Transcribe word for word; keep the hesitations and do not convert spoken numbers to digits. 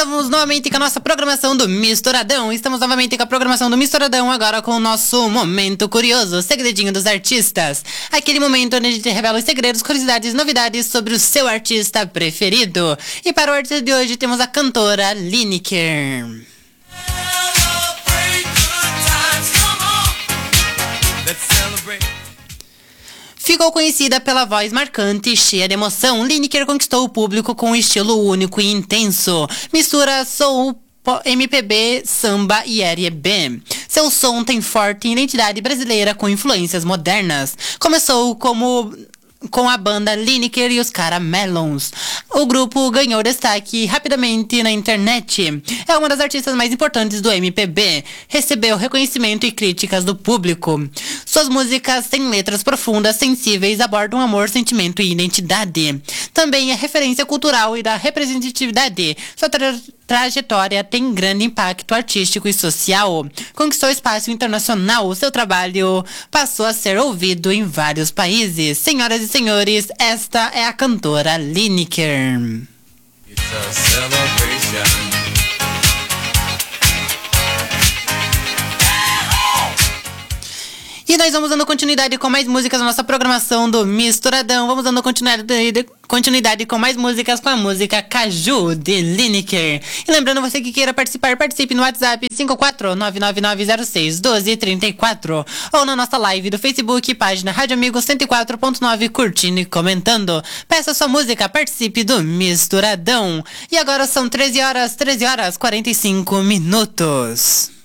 Estamos novamente com a nossa programação do Misturadão. Estamos novamente com a programação do Misturadão, agora com o nosso Momento Curioso, segredinho dos artistas. Aquele momento onde a gente revela os segredos, curiosidades e novidades sobre o seu artista preferido. E para o artista de hoje temos a cantora Lineker. Ficou conhecida pela voz marcante e cheia de emoção, Lineker conquistou o público com um estilo único e intenso. Mistura soul, M P B, samba e R B. Seu som tem forte identidade brasileira com influências modernas. Começou como... com a banda Lineker e os Caramelons. O grupo ganhou destaque rapidamente na internet. É uma das artistas mais importantes do M P B. Recebeu reconhecimento e críticas do público. Suas músicas têm letras profundas, sensíveis, abordam amor, sentimento e identidade. Também é referência cultural e da representatividade. Sua tra- trajetória tem grande impacto artístico e social. Conquistou espaço internacional. Seu trabalho passou a ser ouvido em vários países. Senhoras e senhores, esta é a cantora Lineker. It's a celebration. E nós vamos dando continuidade com mais músicas na nossa programação do Misturadão. Vamos dando continuidade, continuidade com mais músicas com a música Caju, de Lineker. E lembrando você que queira participar, participe no WhatsApp cinco quatro nove nove nove zero seis um dois três quatro ou na nossa live do Facebook, página Rádio Amigos cento e quatro ponto nove, curtindo e comentando. Peça sua música, participe do Misturadão. E agora são treze horas, treze horas, quarenta e cinco minutos.